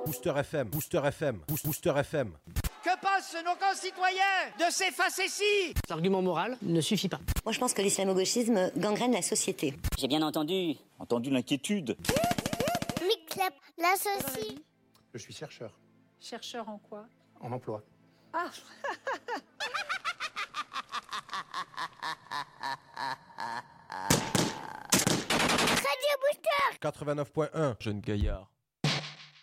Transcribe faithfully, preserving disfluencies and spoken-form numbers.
Booster F M, Booster F M, Booster F M. Que pensent nos concitoyens de ces facéties? L'argument moral ne suffit pas. Moi, je pense que l'islamo-gauchisme gangrène la société. J'ai bien entendu. Entendu l'inquiétude. Miclep, l'associe. Je suis chercheur. Chercheur en quoi? En emploi. Ah. Radio Booster quatre-vingt-neuf point un. Jeune gaillard.